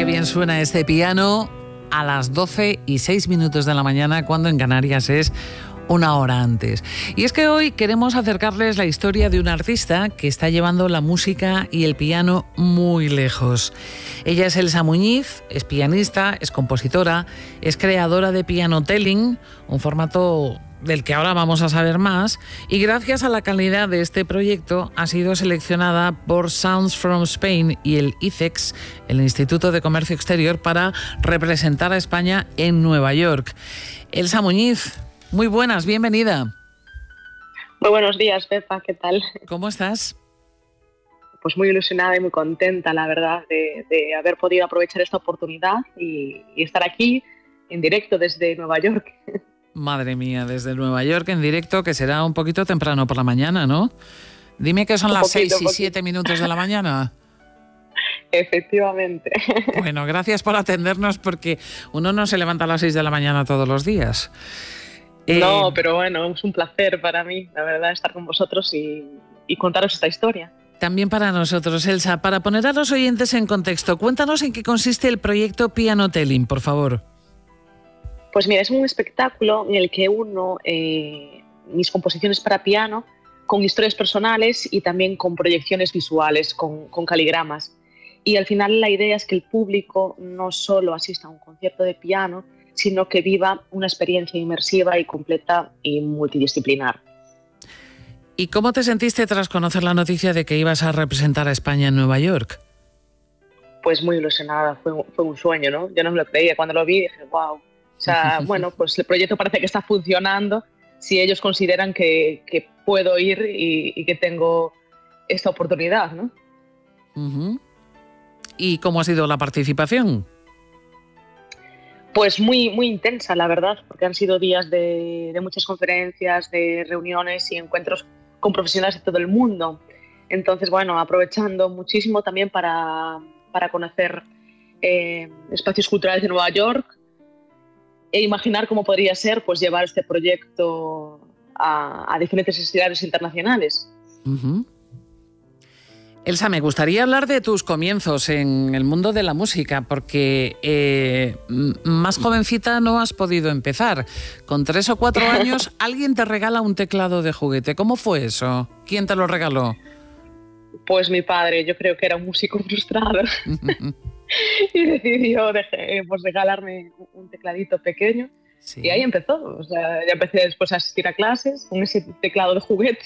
Qué bien suena este piano a las 12:06 de la mañana, cuando en Canarias es una hora antes. Y es que hoy queremos acercarles la historia de una artista que está llevando la música y el piano muy lejos. Ella es Elsa Muñiz, es pianista, es compositora, es creadora de Piano Telling, un formato del que ahora vamos a saber más, y gracias a la calidad de este proyecto ha sido seleccionada por Sounds from Spain y el ICEX, el Instituto de Comercio Exterior, para representar a España en Nueva York. Elsa Muñiz, muy buenas, bienvenida. Muy buenos días, Pepa, ¿qué tal? ¿Cómo estás? Pues muy ilusionada y muy contenta, la verdad, de haber podido aprovechar esta oportunidad y estar aquí en directo desde Nueva York. Madre mía, desde Nueva York en directo, que será un poquito temprano por la mañana, ¿no? Dime que son las 6:07 de la mañana. Efectivamente. Bueno, gracias por atendernos, porque uno no se levanta a las 6 de la mañana todos los días. No, pero bueno, es un placer para mí, la verdad, estar con vosotros y contaros esta historia. También para nosotros, Elsa. Para poner a los oyentes en contexto, cuéntanos en qué consiste el proyecto Piano Telling, por favor. Pues mira, es un espectáculo en el que uno mis composiciones para piano con historias personales y también con proyecciones visuales, con caligramas. Y al final la idea es que el público no solo asista a un concierto de piano, sino que viva una experiencia inmersiva y completa y multidisciplinar. ¿Y cómo te sentiste tras conocer la noticia de que ibas a representar a España en Nueva York? Pues muy ilusionada, fue un sueño, ¿no? Yo no me lo creía. Cuando lo vi dije, wow. O sea, bueno, pues el proyecto parece que está funcionando si ellos consideran que puedo ir y que tengo esta oportunidad, ¿no? Uh-huh. ¿Y cómo ha sido la participación? Pues muy, muy intensa, la verdad, porque han sido días de muchas conferencias, de reuniones y encuentros con profesionales de todo el mundo. Entonces, bueno, aprovechando muchísimo también para conocer espacios culturales de Nueva York, e imaginar cómo podría ser, pues, llevar este proyecto a diferentes escenarios internacionales. Uh-huh. Elsa, me gustaría hablar de tus comienzos en el mundo de la música, porque más jovencita no has podido empezar. Con 3 o 4 años alguien te regala un teclado de juguete. ¿Cómo fue eso? ¿Quién te lo regaló? Pues mi padre, yo creo que era un músico frustrado. Y decidió pues regalarme un tecladito pequeño. Sí. Y ahí empezó. O sea, ya empecé después a asistir a clases con ese teclado de juguete.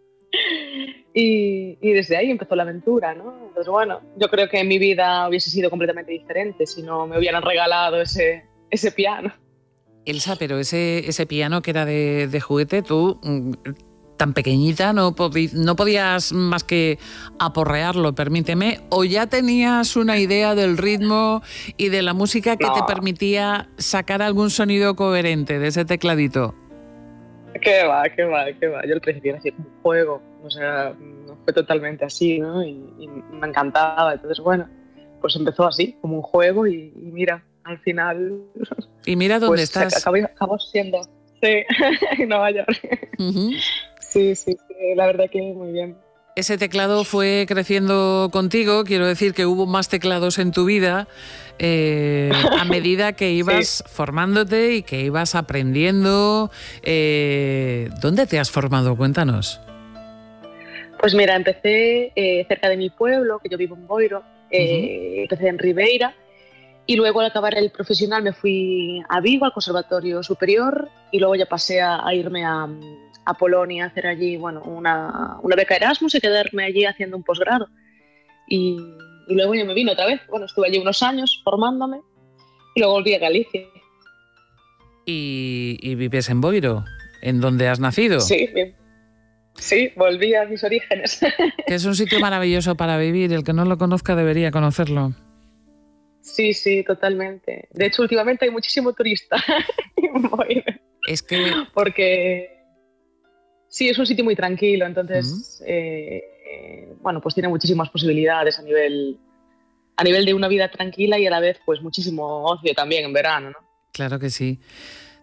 Y desde ahí empezó la aventura, ¿no? Entonces, bueno, yo creo que mi vida hubiese sido completamente diferente si no me hubieran regalado ese piano. Elsa, pero ese piano que era de juguete, tú, tan pequeñita, no podías más que aporrearlo, permíteme, o ya tenías una idea del ritmo y de la música que te permitía sacar algún sonido coherente de ese tecladito. Qué va. Yo al principio era así como un juego, o sea, no fue totalmente así, ¿no? Y me encantaba. Entonces, bueno, pues empezó así, como un juego y mira, al final... Y mira dónde pues estás. Acabó siendo, sí, en Nueva York. Uh-huh. Sí, la verdad que muy bien. Ese teclado fue creciendo contigo, quiero decir que hubo más teclados en tu vida a medida que ibas formándote y que ibas aprendiendo. ¿Dónde te has formado? Cuéntanos. Pues mira, empecé cerca de mi pueblo, que yo vivo en Boiro, empecé en Ribeira, y luego al acabar el profesional me fui a Vigo, al Conservatorio Superior, y luego ya pasé a irme a Polonia, a hacer allí, bueno, una beca Erasmus y quedarme allí haciendo un posgrado. Y luego yo me vine otra vez. Bueno, estuve allí unos años formándome y luego volví a Galicia. ¿Y vives en Boiro? ¿En donde has nacido? Sí, bien. Sí, volví a mis orígenes. Que es un sitio maravilloso para vivir. El que no lo conozca debería conocerlo. Sí, totalmente. De hecho, últimamente hay muchísimo turista en Boiro. Es que... Porque... Sí, es un sitio muy tranquilo, entonces, bueno, pues tiene muchísimas posibilidades a nivel de una vida tranquila y a la vez, pues muchísimo ocio también en verano, ¿no? Claro que sí.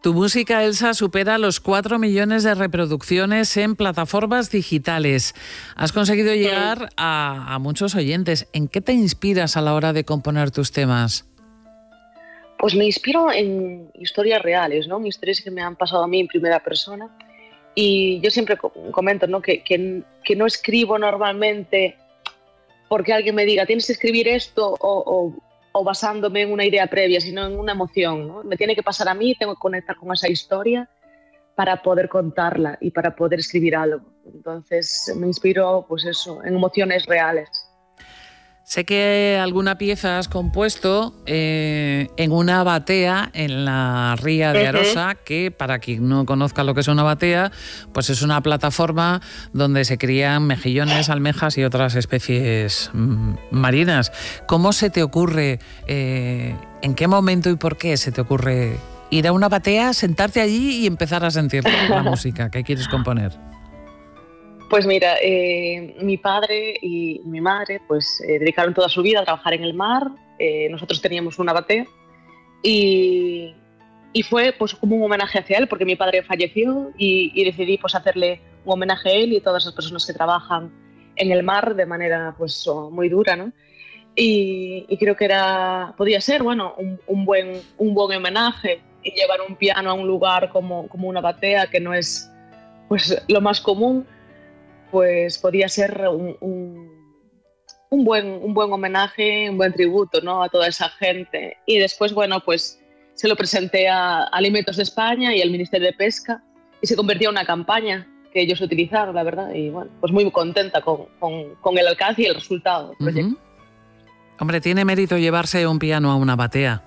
Tu música, Elsa, supera los 4 millones de reproducciones en plataformas digitales. Has conseguido llegar a muchos oyentes. ¿En qué te inspiras a la hora de componer tus temas? Pues me inspiro en historias reales, ¿no? En historias que me han pasado a mí en primera persona. Y yo siempre comento, ¿no? que no escribo normalmente porque alguien me diga tienes que escribir esto o basándome en una idea previa, sino en una emoción, ¿no? Me tiene que pasar a mí, tengo que conectar con esa historia para poder contarla y para poder escribir algo. Entonces me inspiro, pues eso, en emociones reales. Sé que alguna pieza has compuesto en una batea en la ría de Arosa, que para quien no conozca lo que es una batea, pues es una plataforma donde se crían mejillones, almejas y otras especies marinas. ¿Cómo se te ocurre, en qué momento y por qué se te ocurre ir a una batea, sentarte allí y empezar a sentir la música que quieres componer? Pues mira, mi padre y mi madre pues dedicaron toda su vida a trabajar en el mar. Nosotros teníamos una batea y fue pues como un homenaje hacia él, porque mi padre falleció y decidí pues hacerle un homenaje a él y a todas las personas que trabajan en el mar de manera pues muy dura, ¿no? Y creo que podía ser bueno un buen homenaje, y llevar un piano a un lugar como una batea, que no es pues lo más común. Pues podía ser un buen homenaje, un buen tributo, ¿no? A toda esa gente. Y después, bueno, pues se lo presenté a Alimentos de España y al Ministerio de Pesca y se convirtió en una campaña que ellos utilizaron, la verdad. Y bueno, pues muy contenta con el alcance y el resultado del proyecto. Hombre, tiene mérito llevarse un piano a una batea.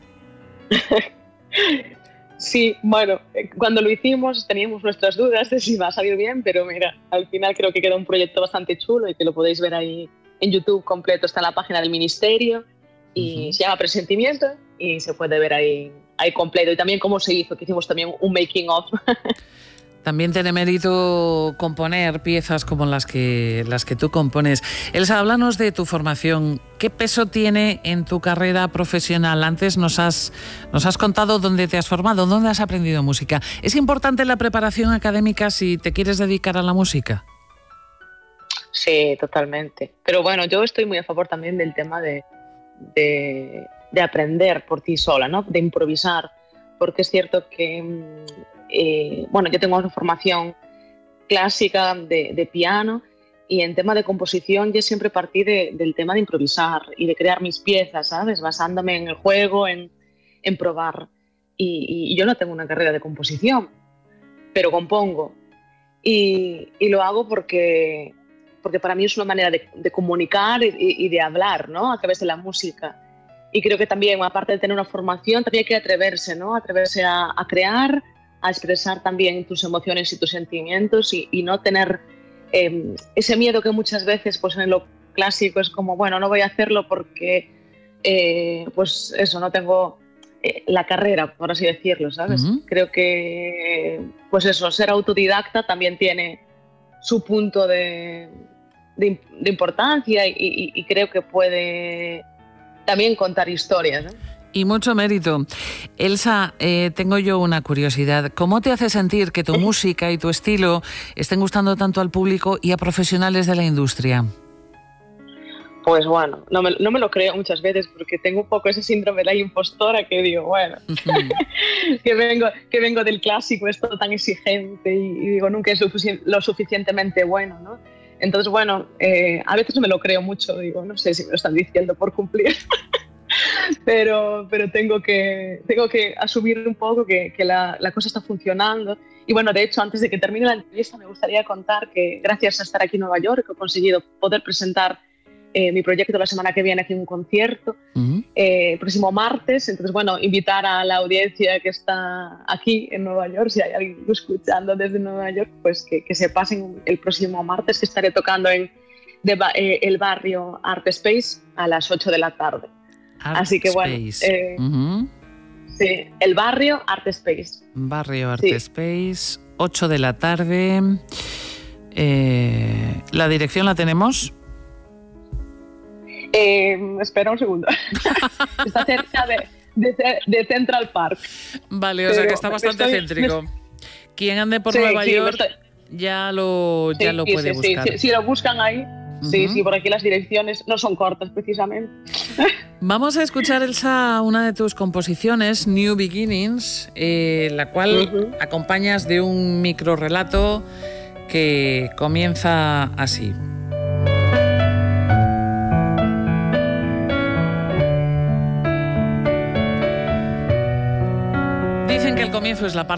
Sí, bueno, cuando lo hicimos teníamos nuestras dudas de si va a salir bien, pero mira, al final creo que queda un proyecto bastante chulo y que lo podéis ver ahí en YouTube completo. Está en la página del Ministerio y se llama Presentimiento y se puede ver ahí completo. Y también cómo se hizo, que hicimos también un making of. También tiene mérito componer piezas como las que tú compones. Elsa, háblanos de tu formación. ¿Qué peso tiene en tu carrera profesional? Antes nos has contado dónde te has formado, dónde has aprendido música. ¿Es importante la preparación académica si te quieres dedicar a la música? Sí, totalmente. Pero bueno, yo estoy muy a favor también del tema de aprender por ti sola, ¿no? De improvisar, porque es cierto que bueno, yo tengo una formación clásica de piano y en tema de composición yo siempre partí del tema de improvisar y de crear mis piezas, ¿sabes? Basándome en el juego, en probar. Y yo no tengo una carrera de composición, pero compongo. Y lo hago porque para mí es una manera de comunicar y de hablar, ¿no? A través de la música. Y creo que también, aparte de tener una formación, también hay que atreverse, ¿no? Atreverse a crear, a expresar también tus emociones y tus sentimientos y no tener ese miedo que muchas veces pues en lo clásico es como, bueno, no voy a hacerlo porque pues eso, no tengo la carrera, por así decirlo, ¿sabes? Creo que pues eso, ser autodidacta también tiene su punto de importancia y creo que puede también contar historias, ¿no? Y mucho mérito. Elsa, tengo yo una curiosidad. ¿Cómo te hace sentir que tu música y tu estilo estén gustando tanto al público y a profesionales de la industria? Pues bueno, no me lo creo muchas veces porque tengo un poco ese síndrome de la impostora que digo, bueno, que vengo del clásico, es todo tan exigente y digo, nunca es lo suficientemente bueno, ¿no? Entonces, bueno, a veces no me lo creo mucho, digo, no sé si me lo están diciendo por cumplir. Pero tengo que asumir un poco que la cosa está funcionando. Y bueno, de hecho, antes de que termine la entrevista, me gustaría contar que gracias a estar aquí en Nueva York he conseguido poder presentar mi proyecto la semana que viene aquí en un concierto, el próximo martes. Entonces, bueno, invitar a la audiencia que está aquí en Nueva York, si hay alguien escuchando desde Nueva York, pues que se pasen el próximo martes, que estaré tocando en el barrio Art Space a las 8 de la tarde. Así que bueno, sí, el barrio Art Space. Barrio Art Space, 8 de la tarde. ¿La dirección la tenemos? Espera un segundo. Está cerca de Central Park. Vale, o sea que está bastante céntrico. Quien ande por Nueva York ya lo puede buscar. Si lo buscan ahí. Sí, por aquí las direcciones no son cortas, precisamente. Vamos a escuchar, Elsa, una de tus composiciones, New Beginnings, la cual acompañas de un microrrelato que comienza así. Dicen que el comienzo es la parte